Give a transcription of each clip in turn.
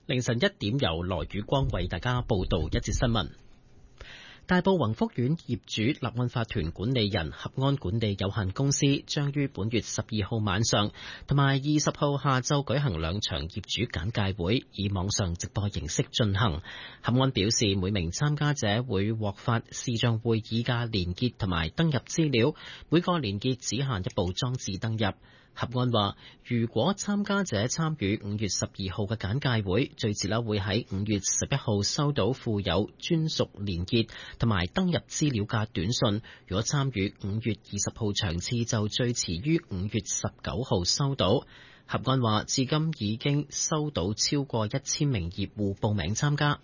凌晨1點由羅宇光為大家報道一節新聞。大埔宏福苑業主立案法團管理人合安管理有限公司將於本月12號晚上同埋20號下晝舉行2場業主簡介會，以網上直播形式進行。合安表示，每名參加者會獲發視像會議嘅連結同埋登入資料，每個連結只限一部裝置登入。合安話，如果參加者參與5月12號嘅簡介會，最遲會喺5月11號收到附有專屬連結同埋登入資料嘅短信。如果參與5月20號場次，就最遲於5月19號收到。合安話，至今已經收到超過1000名業戶報名參加。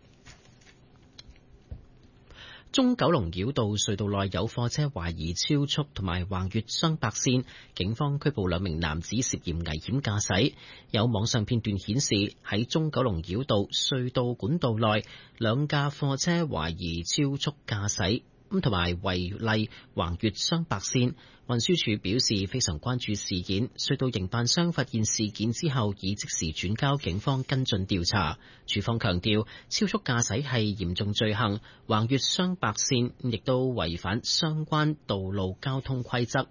中九龍繞道隧道內有貨車懷疑超速同埋橫越雙白線，警方拘捕2名男子涉嫌危險駕駛。有網上片段顯示，喺中九龍繞道隧道管道內，2架貨車懷疑超速駕駛，同埋違例橫越雙白線。運輸署表示非常關注事件，隧道營辦商發現事件之後已即時轉交警方跟進調查。署方強調，超速駕駛係嚴重罪行，橫越雙白線亦都違反相關道路交通規則。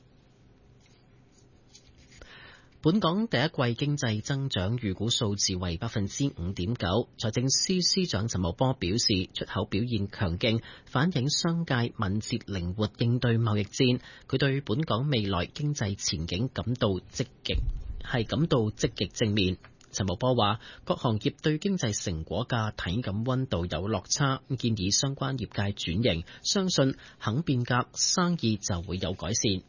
本港第一季經濟增長預估數字為 5.9%。財政司司長陳茂波表示，出口表現強勁，反映商界敏捷靈活應對貿易戰。佢對本港未來經濟前景感到積極正面。陳茂波話，各行業對經濟成果嘅體感溫度有落差，建議相關業界轉型，相信肯變革，生意就會有改善。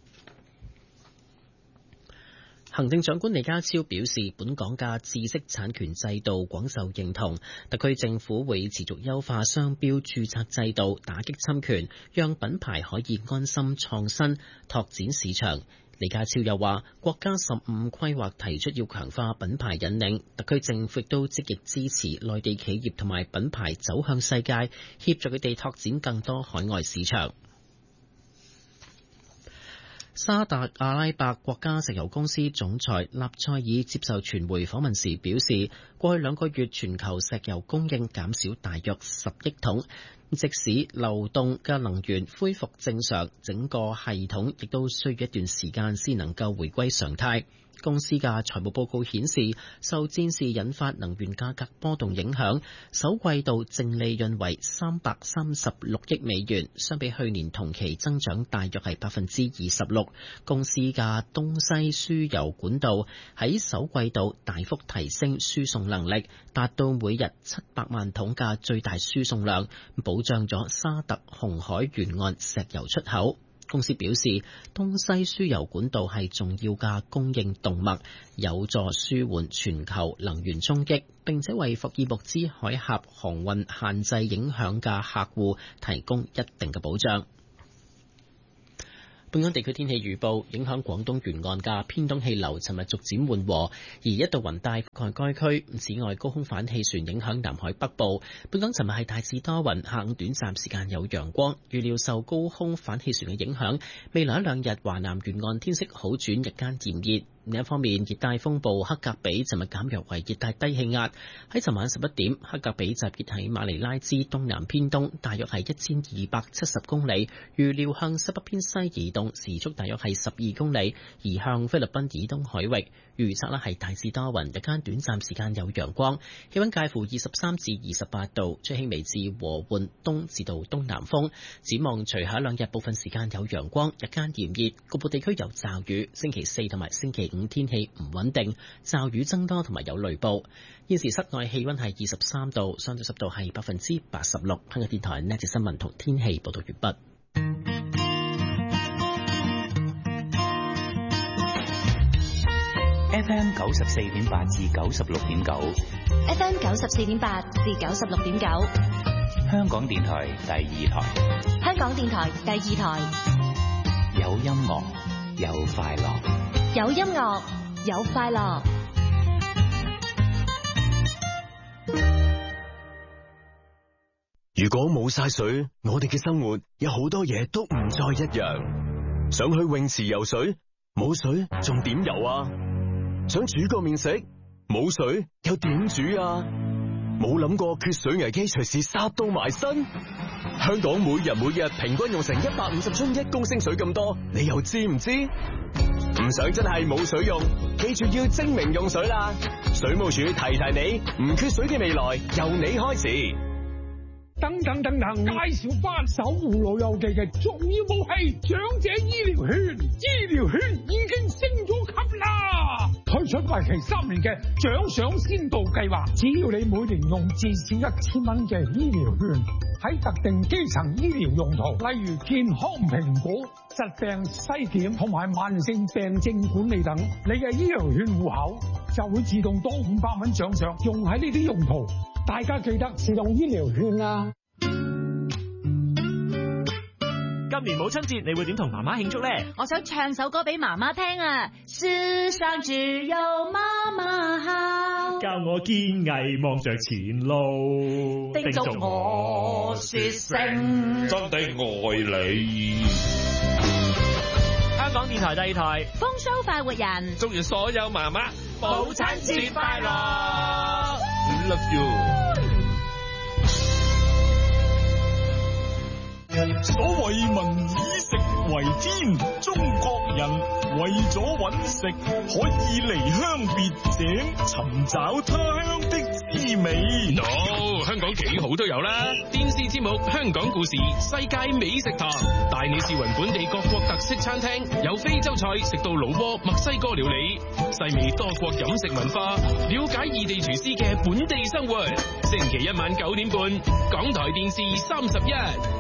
行政長官李家超表示，本港嘅知識產權制度廣受認同，特區政府會持續優化商標註冊制度，打擊侵權，讓品牌可以安心創新，拓展市場。李家超又話，國家15規劃提出要強化品牌引領，特區政府亦都積極支持內地企業同埋品牌走向世界，協助佢哋拓展更多海外市場。沙特阿拉伯國家石油公司總裁納賽爾接受傳媒訪問時表示，過去2個月全球石油供應減少大約10億桶，即使流動嘅能源恢復正常，整個系統亦都需要一段時間先能夠回歸常態。公司嘅財務報告顯示，受戰事引發能源價格波動影響，首季度淨利潤為336億美元，相比去年同期增長大約係26%。公司嘅東西輸油管道喺首季度大幅提升輸送能力，達到每日700萬桶嘅最大輸送量，保障咗沙特紅海沿岸石油出口。公司表示，東西輸油管道係重要嘅供應動脈，有助舒緩全球能源衝擊，並且為霍爾木茲海峽航運限制影響嘅客戶提供一定嘅保障。本港地區天氣預報，影響廣東沿岸嘅偏東氣流尋日逐漸緩和，而一道雲帶覆蓋該區。此外，高空反氣旋影響南海北部。本港尋日係大致多雲，下午短暫時間有陽光。預料受高空反氣旋嘅影響，未來1-2日華南沿岸天色好轉，日間炎熱。另一方面，熱帶風暴黑格比尋日減弱為熱帶低氣壓。喺尋晚11點，黑格比集結喺馬尼拉之東南偏東，大約係1270公里，預料向西北偏西移動，時速大約係12公里，移向菲律賓以東海域。預測係大致多雲，日間短暫時間有陽光，氣溫介乎23至28度，吹輕微至和緩東至到東南風。展望隨後1-2日部分時間有陽光，日間炎熱，局部地區有驟雨。星期4同埋星期5天氣唔穩定，驟雨增多同埋有雷暴。現時室外氣溫係23度，相對濕度係86%。香港電台呢節新聞同天氣報道完畢。 FM 94.8至96.9 ，FM 94.8至96.9， 香港電台第2台， 香港電台第2台， 有音樂，有快樂， 有音樂，有快樂。 如果冇晒水，我哋嘅生活有好多嘢都唔再一樣。想去泳池游水，冇水仲點游啊？想煮個麵食， 冇水又點煮啊？冇諗過缺水危機隨時殺到埋身。香港每日平均用成150樽1公升水咁多，你又知唔知？唔想真係冇水用，記住要精明用水啦！水務署提你，唔缺水嘅未來由你開始。 等，介紹翻守護老友記嘅重要武器——長者醫療券。醫療券已經升咗級啦！推出為期3年嘅獎賞先導計劃，只要你每年用至少1000蚊嘅醫療券，喺特定基層醫療用途，例如健康評估、疾病篩檢同埋慢性病症管理等，你嘅醫療券戶口就會自動多500蚊獎賞，用喺呢啲用途。大家記得自動醫療券啊！ 今年母親節你會點同媽媽慶祝呢？ 我想唱首歌俾媽媽聽啊！世上只有媽媽好， 教我堅毅望着前路， 叮囑我說聲真的愛你。 香港電台第2台風騷快活人， 祝願所有媽媽母親節快樂 ！Love you。 所謂民以食為天，中國人為咗揾食，可以離鄉別井，尋找他鄉的滋味。 香港幾好都有啦！電視節目《香港故事》、世界美食堂，帶你試勻本地各國特色餐廳，由非洲菜食到老撾、墨西哥料理，細味多國飲食文化，了解異地廚師嘅本地生活。星期一晚9點半，港台電視31。